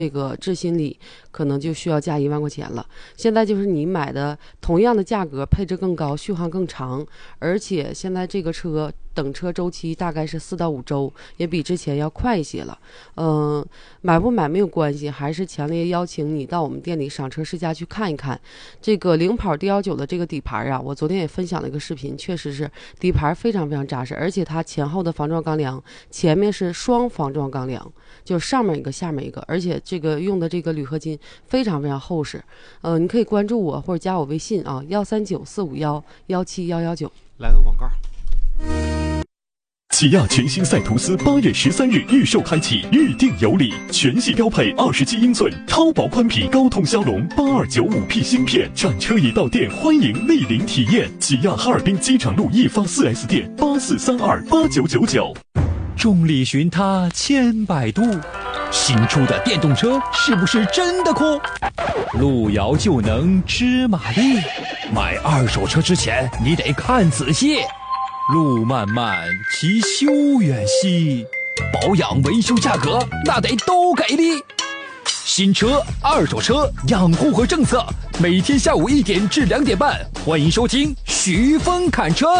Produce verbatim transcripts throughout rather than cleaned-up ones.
这个致新里可能就需要加一万块钱了。现在就是你买的同样的价格，配置更高，续航更长，而且现在这个车等车周期大概是四到五周，也比之前要快一些了。嗯、呃，买不买没有关系，还是强烈邀请你到我们店里赏车试驾去看一看。这个领跑 D 一九的这个底盘啊，我昨天也分享了一个视频，确实是底盘非常非常扎实，而且它前后的防撞钢梁，前面是双防撞钢梁，就是上面一个下面一个，而且这个用的这个铝合金非常非常厚实。呃，你可以关注我或者加我微信啊，幺三九四五幺幺七幺幺九。 来个广告。 起亚全新赛途斯八月十三日预售开启，预定有礼，全系标配二十七英寸超薄宽屏高通骁龙八二九五 P 芯片，展车已到店，欢迎莅临体验。起亚哈尔滨机场路易发 四 S 店八四三二八九九九。 众里寻他千百度，新出的电动车是不是真的酷？路遥就能知马力，买二手车之前你得看仔细。路漫漫其修远兮，保养维修价格那得都给力。新车、二手车养护和政策，每天下午一点至两点半，欢迎收听徐峰侃车。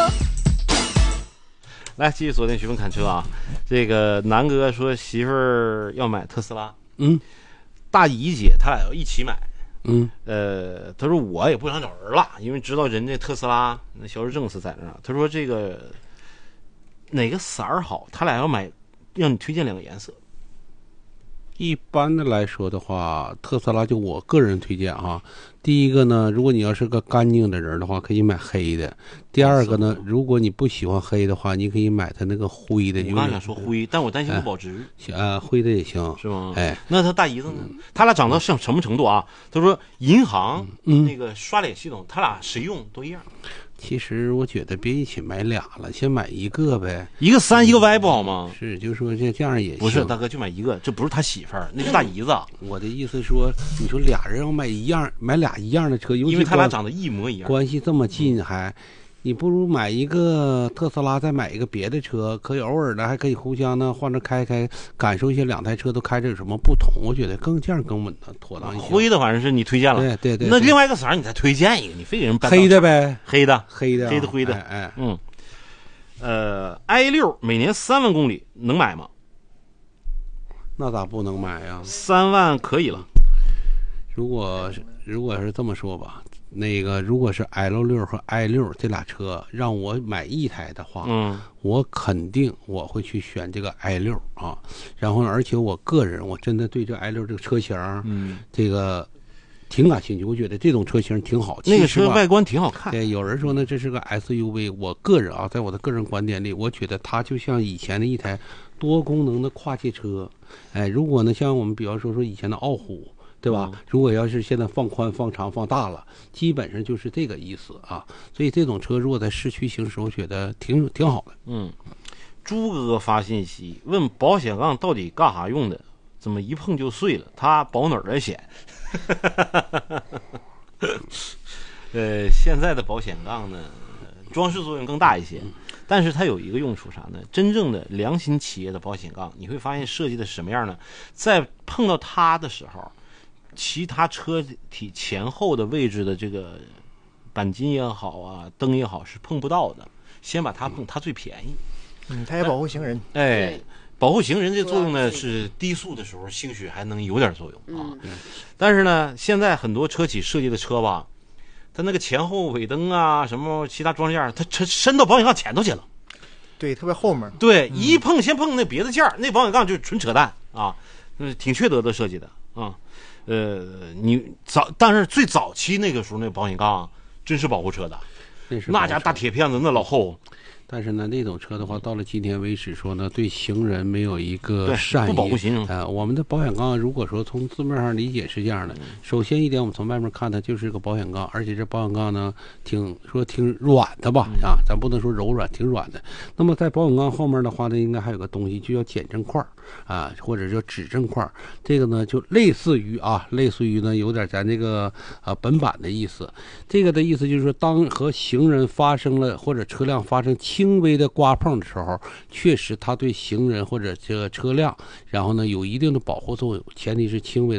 来，继续锁定徐峰侃车啊！这个南哥说媳妇儿要买特斯拉， 嗯， 大姨姐他俩要一起买， 嗯， 呃，他说我也不想找人了，因为知道人家特斯拉那销售政策在那儿。他说这个哪个色儿好，他俩要买，让你推荐两个颜色。 一般的来说的话，特斯拉就我个人推荐啊。第一个呢，如果你要是个干净的人的话，可以买黑的。第二个呢，如果你不喜欢黑的话，你可以买它那个灰的。 我刚想说灰，但我担心不保值。 呃，灰的也行， 是吗？ 哎， 那他大姨子呢？他俩长到什什么程度啊？他说银行那个刷脸系统，他俩谁用都一样。 其实我觉得别一起买俩了，先买一个呗。 一个三一个 Y 不好吗？ 是，就说这这样也行。 不是大哥，就买一个，这不是他媳妇儿，那是大姨子。 我的意思说，你说俩人要买一样，买俩一样的车， 因为他俩长得一模一样， 关系这么近还。嗯，你不如买一个特斯拉，再买一个别的车，可以偶尔的还可以互相呢换着开开，感受一下两台车都开着有什么不同。我觉得更这样更稳当妥当一些。 灰的反正是你推荐了， 对对对。 那另外一个色你再推荐一个，你非给人黑的呗， 黑的黑的、啊、 黑的灰的， 哎哎嗯，呃 ，i 六每年三万公里能买吗？ 那咋不能买呀？ 三万可以了。 如果如果是这么说吧。那个如果是 L 六 和 i 六 这俩车让我买一台的话， 嗯， 我肯定我会去选这个 i 六 啊。然后呢，而且我个人我真的对这 i 六 这个车型， 嗯， 这个挺感兴趣。我觉得这种车型挺好， 那个车外观挺好看。 对，有人说呢这是个 S U V， 我个人啊，在我的个人观点里，我觉得它就像以前的一台多功能的跨界车。哎，如果呢像我们比方说说以前的傲虎。对吧？如果要是现在放宽、放长、放大了，基本上就是这个意思啊。所以这种车如果在市区行驶，我觉得挺挺好的。 嗯，朱哥发信息问保险杠到底干啥用的？怎么一碰就碎了？他保哪儿的险？呃，现在的保险杠呢，装饰作用更大一些，但是它有一个用处啥呢？真正的良心企业的保险杠，你会发现设计的是什么样呢？在碰到它的时候。其他车体前后的位置的这个钣金也好啊，灯也好是碰不到的，先把它碰，它最便宜。 嗯，它也保护行人。 哎，保护行人这作用呢，是低速的时候兴许还能有点作用啊。 嗯、 但是呢，现在很多车企设计的车吧，它那个前后尾灯啊，什么其他装件，它伸伸到保险杠前头去了。 对，特别后面。 对，一碰先碰那别的件儿，那保险杠就是纯扯淡啊，嗯，挺缺德的设计的啊。呃，你早，但是最早期那个时候，那保险杠真是保护车的，那家大铁片子那老厚。 但是呢，那种车的话，到了今天为止说呢，对行人没有一个善意， 不保护行人。 呃，我们的保险杠，如果说从字面上理解是这样的，首先一点，我们从外面看它就是个保险杠，而且这保险杠呢，挺说挺软的吧，啊，咱不能说柔软，挺软的。那么在保险杠后面的话呢，应该还有个东西，就叫减震块啊，或者叫指震块。这个呢，就类似于啊，类似于呢，有点咱这个啊本版的意思。这个的意思就是说，当和行人发生了或者车辆发生倾轻微的刮碰的时候，确实它对行人或者这个车辆，然后呢有一定的保护作用，前提是轻微的。